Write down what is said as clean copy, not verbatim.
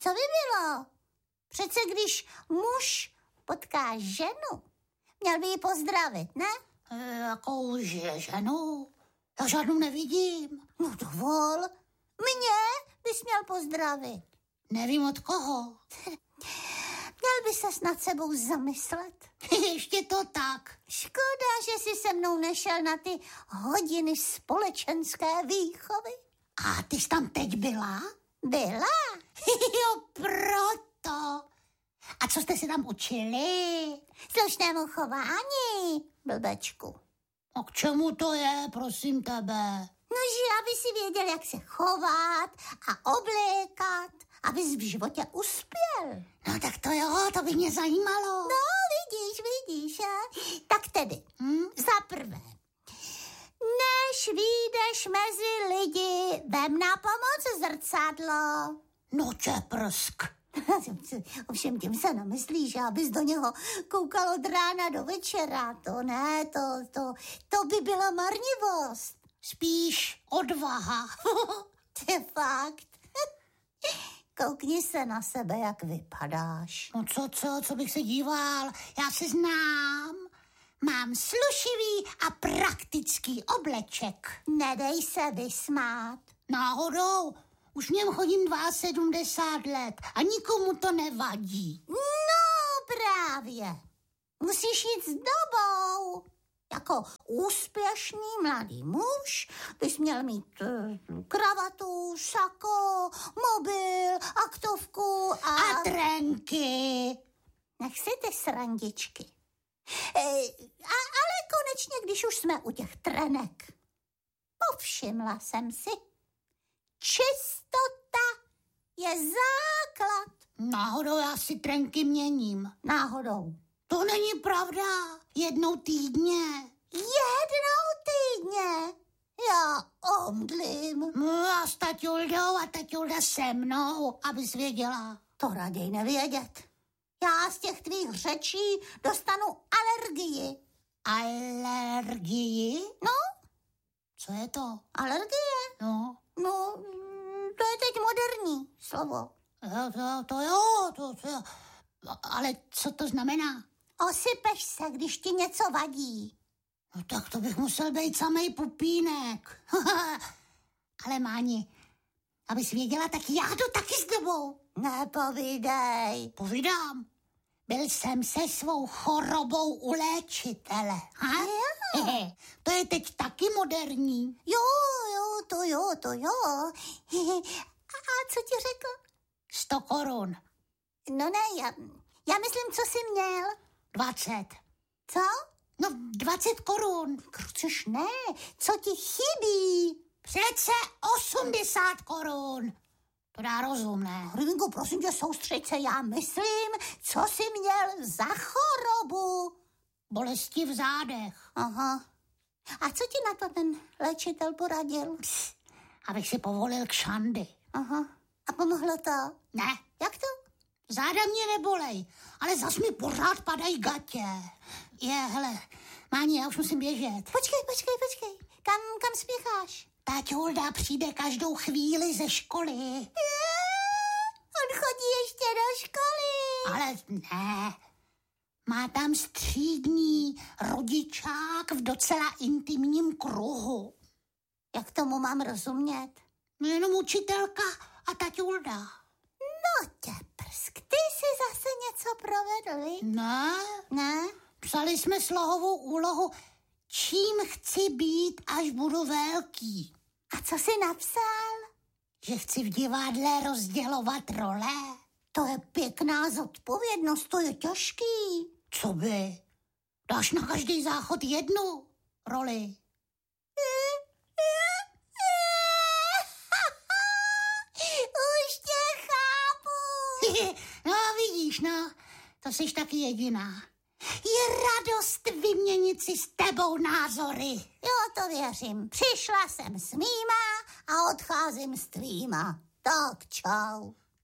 Co by bylo? Přece když muž potká ženu, měl by ji pozdravit, ne? Jakou ženu? Já žádnou nevidím. No dovol, mě bys měl pozdravit. Nevím od koho. Měl by ses nad sebou zamyslet. Ještě to tak. Škoda, že jsi se mnou nešel na ty hodiny společenské výchovy. A ty jsi tam teď byla? Byla? Jo, proto. A co jste si tam učili? Slušnému chování, blbečku. A k čemu to je, prosím tebe? No, že aby si věděl, jak se chovat a oblékat, abys v životě uspěl. No tak to jo, to by mě zajímalo. No, vidíš, tak tedy, za prvé, než vyjdeš mezi lidi, vem na pomoc zrcadlo. No tě prsk. Ovšem tím se nemyslí, že abys do něho koukal od rána do večera. To ne, to by byla marnivost. Spíš odvaha. To je fakt. Koukni se na sebe, jak vypadáš. No co bych se díval? Já se znám. Mám slušivý a praktický obleček. Nedej se vysmát. Náhodou, už v něm chodím 72 let a nikomu to nevadí. No právě. Musíš jít s dobou. Jako úspěšný mladý muž bys měl mít kravatu, sako, mobil, aktovku a trenky. Nech si ty srandičky. Ale konečně, když už jsme u těch trenek, povšimla jsem si, čistota je základ. Náhodou já si trenky měním. Náhodou. To není pravda. Jednou týdně. Já omdlím. No a s taťuldou a taťulda se mnou, abys věděla. To raději nevědět. Já z těch tvých řečí dostanu alergii. Alergii? No. Co je to? Alergie? No. No, to je teď moderní slovo. To jo. Ale co to znamená? Osypeš se, když ti něco vadí. No tak to bych musel být samej pupínek. Ale Máni, abys věděla, tak já jdu taky s tebou. Nepovídej. Povídám. Byl jsem se svou chorobou u léčitele. To je teď taky moderní. Jo, to jo. A co ti řekl? 100 korun. No ne, já myslím, co jsi měl. 20. Co? No 20 korun. Což ne, co ti chybí? Přece 80 korun. To dá rozum, ne? Ringo, prosím tě, soustřeď se, já myslím, co jsi měl za chorobu. Bolesti v zádech. Aha. A co ti na to ten léčitel poradil? Abych si povolil kšandy. Aha. A pomohlo to? Ne. Jak to? Záda mě nebolej, ale zas mi pořád padají gatě. Hele, Máni, já už musím běžet. Počkej. Kam spěcháš? Taťulda přijde každou chvíli ze školy. On chodí ještě do školy. Ale ne. Má tam střídní rodičák v docela intimním kruhu. Jak tomu mám rozumět? No jenom učitelka a taťulda. No tě prsk, ty jsi zase něco provedli? Ne. Psali jsme slohovou úlohu, čím chci být, až budu velký. A co jsi napsal? Že chci v divadle rozdělovat role. To je pěkná zodpovědnost, to je těžký. Co by? Dáš na každý záchod jednu roli. Už tě chápu. No vidíš, to jsi taky jediná. Je radost vyměnit si s tebou názory. Jo, to věřím. Přišla jsem s mýma a odcházím s tvýma. Tak čau.